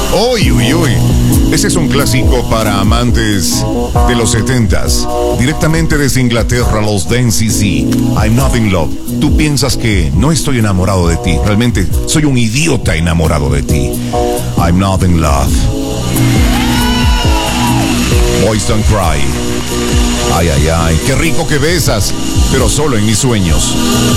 Uy, uy, uy. Ese es un clásico para amantes de los 70s. Directamente desde Inglaterra, los DNCC. I'm not in love. Tú piensas que no estoy enamorado de ti. Realmente soy un idiota enamorado de ti. I'm not in love. Boys Don't Cry. Ay, ay, ay. Qué rico que besas, pero solo en mis sueños.